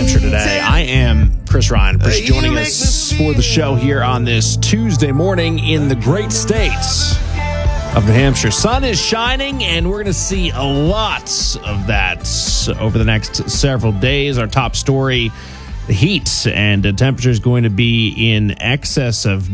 Hampshire today. I am Chris Ryan. Appreciate joining us for the show here on this Tuesday morning in the great state of New Hampshire. Sun is shining, and we're going to see a lot of that over the next several days. Our top story, the heat, and the temperature is going to be in excess of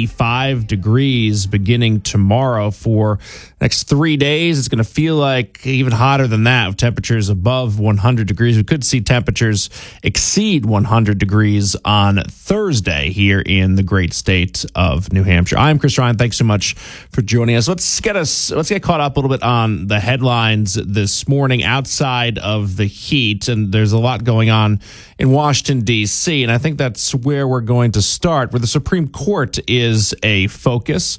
95 degrees beginning tomorrow for the next 3 days. It's going to feel like even hotter than that with temperatures above 100 degrees. We could see temperatures exceed 100 degrees on Thursday here in the great state of New Hampshire. I'm Chris Ryan. Thanks so much for joining us. Let's get caught up a little bit on the headlines this morning outside of the heat, and there's a lot going on in Washington, D.C., and I think that's where we're going to start, where the Supreme Court is a focus.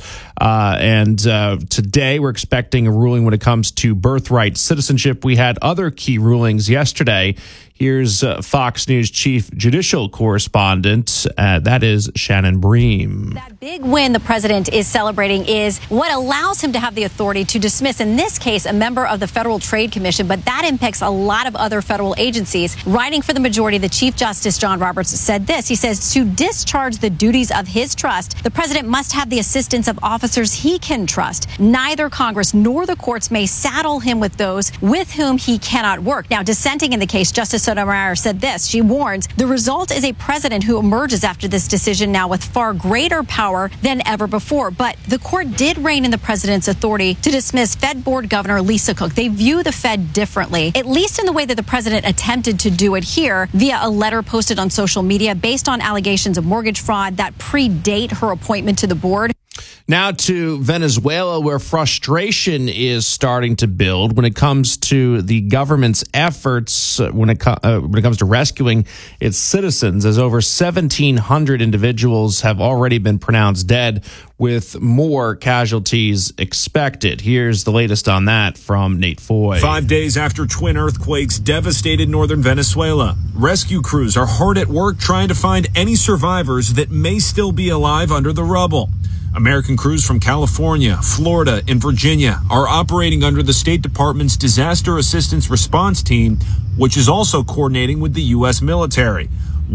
And today we're expecting a ruling when it comes to birthright citizenship. We had other key rulings yesterday. Here's Fox News chief judicial correspondent, that is Shannon Bream. That big win the president is celebrating is what allows him to have the authority to dismiss, in this case, a member of the Federal Trade Commission, but that impacts a lot of other federal agencies. Writing for the majority, the Chief Justice John Roberts said this. He says, to discharge the duties of his trust, the president must have the assistance of officers he can trust. Neither Congress nor the courts may saddle him with those with whom he cannot work. Now, dissenting in the case, Justice Sotomayor said this. She warns the result is a president who emerges after this decision now with far greater power than ever before. But the court did rein in the president's authority to dismiss Fed Board Governor Lisa Cook. They view the Fed differently, at least in the way that the president attempted to do it here via a letter posted on social media based on allegations of mortgage fraud that predate her appointment to the board. Now to Venezuela, where frustration is starting to build when it comes to the government's efforts when it comes to rescuing its citizens, as over 1,700 individuals have already been pronounced dead, with more casualties expected. Here's the latest on that from Nate Foy. 5 days after twin earthquakes devastated northern Venezuela, rescue crews are hard at work trying to find any survivors that may still be alive under the rubble. American crews from California, Florida, and Virginia are operating under the State Department's Disaster Assistance Response Team, which is also coordinating with the U.S. military.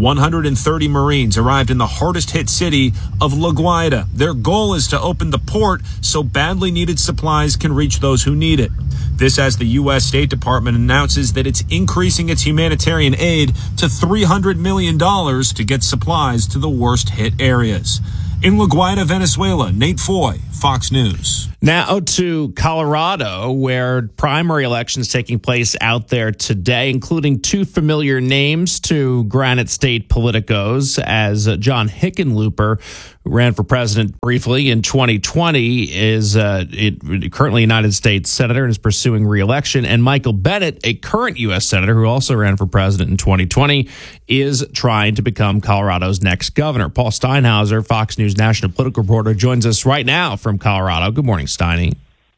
130 Marines arrived in the hardest hit city of La Guaira. Their goal is to open the port so badly needed supplies can reach those who need it. This as the U.S. State Department announces that it's increasing its humanitarian aid to $300 million to get supplies to the worst hit areas. In La Guaira, Venezuela, Nate Foy, Fox News. Now to Colorado, where primary elections taking place out there today, including two familiar names to Granite State politicos, as John Hickenlooper, who ran for president briefly in 2020, is currently a United States Senator and is pursuing re-election, and Michael Bennet, a current U.S. Senator who also ran for president in 2020, is trying to become Colorado's next governor. Paul Steinhauser, Fox News national political reporter, joins us right now from Colorado. Good morning, Steiny.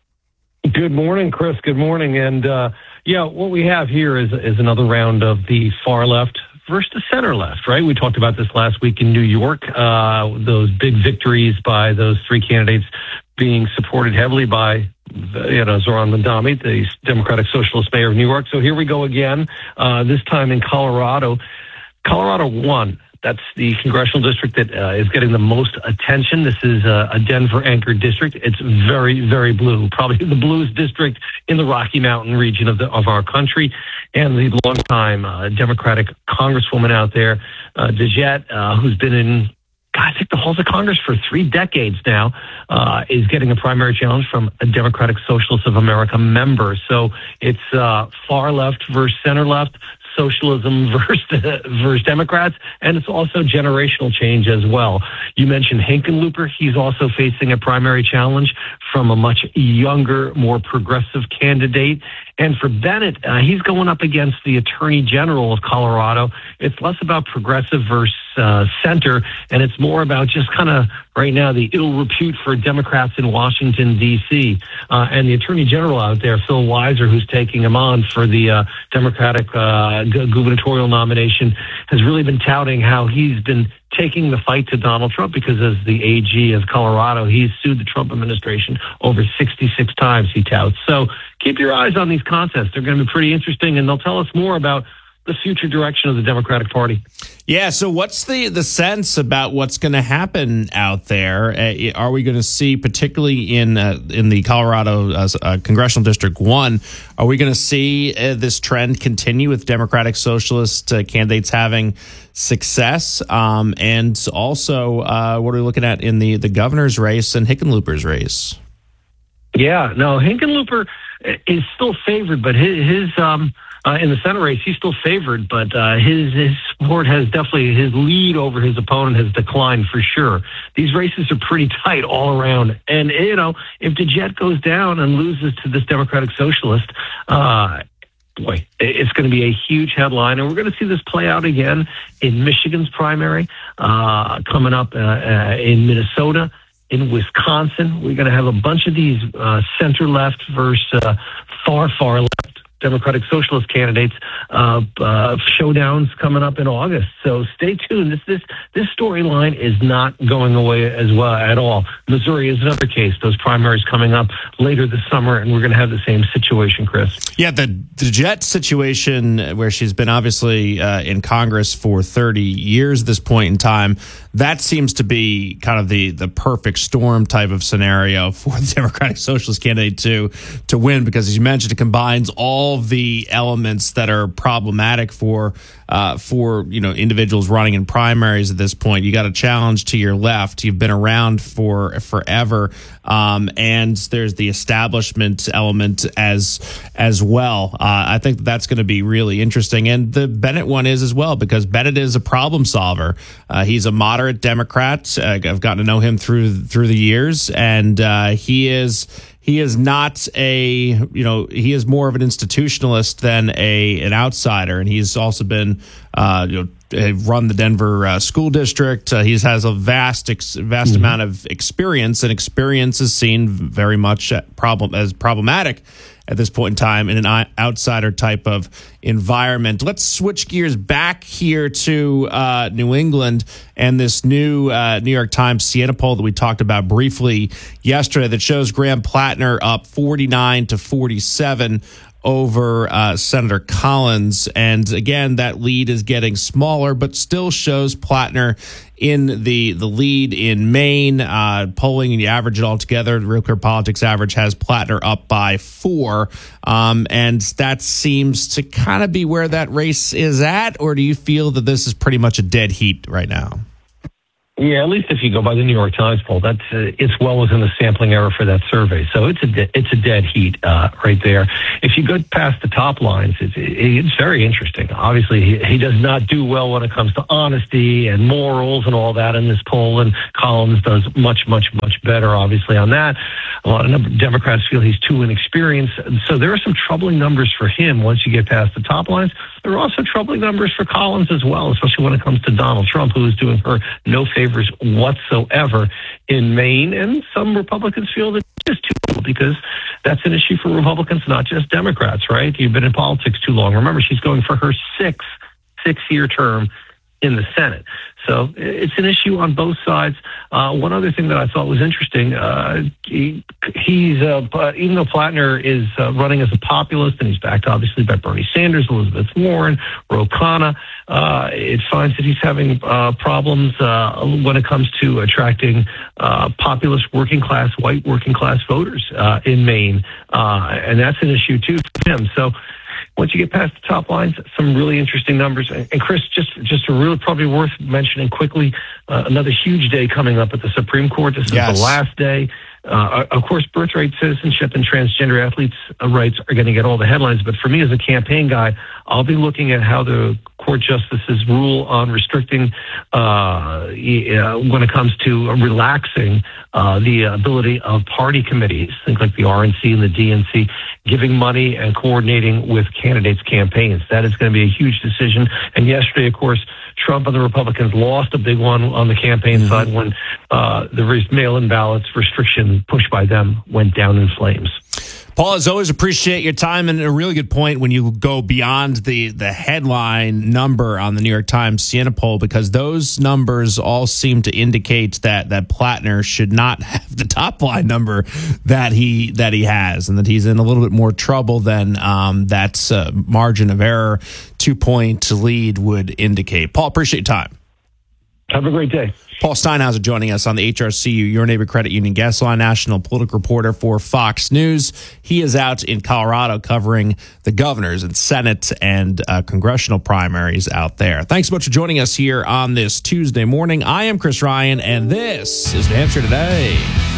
Good morning, Chris. Good morning. And what we have here is another round of the far left versus the center left, right? We talked about this last week in New York, those big victories by those three candidates being supported heavily by Zoran Mandami, the Democratic Socialist mayor of New York. So here we go again, this time in Colorado. Colorado won. That's the congressional district that is getting the most attention. This is a Denver-anchored district. It's very, very blue, probably the bluest district in the Rocky Mountain region of our country. And the longtime Democratic congresswoman out there, DeJette, who's been in, I think, the halls of Congress for 3 decades now, is getting a primary challenge from a Democratic Socialists of America member. So it's far left versus center left, socialism versus Democrats, and it's also generational change as well. You mentioned Hickenlooper. He's also facing a primary challenge from a much younger, more progressive candidate. And for Bennet, he's going up against the Attorney General of Colorado. It's less about progressive versus center, and it's more about just kind of right now the ill repute for Democrats in Washington, D.C. And the Attorney General out there, Phil Weiser, who's taking him on for the Democratic gubernatorial nomination, has really been touting how he's been taking the fight to Donald Trump because as the AG of Colorado, he's sued the Trump administration over 66 times, he touts. So keep your eyes on these contests. They're going to be pretty interesting, and they'll tell us more about the future direction of the Democratic Party. Yeah, so what's the sense about what's going to happen out there? Are we going to see, particularly in the Colorado Congressional District 1, are we going to see this trend continue with Democratic Socialist candidates having success? And also, what are we looking at in the governor's race and Hickenlooper's race? Yeah, no, Hickenlooper is still favored, but his in the Senate race, he's still favored, but his support has definitely, his lead over his opponent has declined for sure. These races are pretty tight all around. And, you know, if DeJette goes down and loses to this Democratic Socialist, boy, it's going to be a huge headline. And we're going to see this play out again in Michigan's primary, coming up in Minnesota. In Wisconsin, we're going to have a bunch of these center-left versus far left Democratic Socialist candidates showdowns coming up in August. So stay tuned. This storyline is not going away as well at all. Missouri is another case. Those primaries coming up later this summer, and we're going to have the same situation, Chris. Yeah, the DeJette situation, where she's been obviously in Congress for 30 years at this point in time, that seems to be kind of the perfect storm type of scenario for the Democratic Socialist candidate to win, because, as you mentioned, it combines all the elements that are problematic for individuals running in primaries at this point. You got a challenge to your left. You've been around for forever, and there's the establishment element as well. I think that's going to be really interesting, and the Bennett one is as well, because Bennett is a problem solver. He's a moderate Democrat. I've gotten to know him through the years, and he is not he is more of an institutionalist than an outsider, and he's also been run the Denver school district. He has a vast amount of experience, and experience is seen very much as problematic at this point in time in an outsider type of environment. Let's switch gears back here to New England and this new New York Times Siena poll that we talked about briefly yesterday that shows Graham Plattner up 49-47 over Senator Collins. And again, that lead is getting smaller, but still shows Plattner in the lead in Maine. Polling, and you average it all together, the Real Clear Politics average has Plattner up by 4. And that seems to kind of be where that race is at. Or do you feel that this is pretty much a dead heat right now? Yeah, at least if you go by the New York Times poll, that's it's well within the sampling error for that survey. So it's a dead heat right there. If you go past the top lines, it's very interesting. Obviously, he does not do well when it comes to honesty and morals and all that in this poll, and Collins does much better, obviously, on that. A lot of Democrats feel he's too inexperienced. So there are some troubling numbers for him once you get past the top lines. There are also troubling numbers for Collins as well, especially when it comes to Donald Trump, who is doing her no favors whatsoever in Maine. And some Republicans feel that it's too, because that's an issue for Republicans, not just Democrats, right? You've been in politics too long. Remember, she's going for her six-year term in the Senate. So it's an issue on both sides. One other thing that I thought was interesting, he's even though Plattner is running as a populist, and he's backed obviously by Bernie Sanders, Elizabeth Warren, Ro Khanna, it finds that he's having problems when it comes to attracting populist white working class voters in Maine, and that's an issue too for him. So once you get past the top lines, some really interesting numbers. And Chris, just a really probably worth mentioning quickly, another huge day coming up at the Supreme Court. This is the last day. Of course, birthright citizenship and transgender athletes' rights are going to get all the headlines. But for me as a campaign guy, I'll be looking at how the court justices rule on restricting when it comes to relaxing the ability of party committees, things like the RNC and the DNC, giving money and coordinating with candidates' campaigns. That is going to be a huge decision. And yesterday, of course, Trump and the Republicans lost a big one on the campaign side when the mail-in ballots restriction pushed by them went down in flames. Paul, as always, appreciate your time, and a really good point when you go beyond the headline number on the New York Times Siena poll, because those numbers all seem to indicate that Plattner should not have the top line number that he has, and that he's in a little bit more trouble than that margin of error 2-point lead would indicate. Paul, appreciate your time. Have a great day. Paul Steinhauser joining us on the HRCU Your Neighbor Credit Union Guest Line, national political reporter for Fox News. He is out in Colorado covering the governors and Senate and congressional primaries out there. Thanks so much for joining us here on this Tuesday morning. I am Chris Ryan, and this is New Hampshire Today.